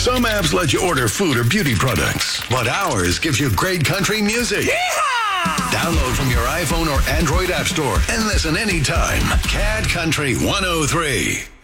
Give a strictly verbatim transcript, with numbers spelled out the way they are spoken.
Some apps let you order food or beauty products, but ours gives you great country music. Yeehaw! Download from your iPhone or Android app store and listen anytime. Cad Country one oh three.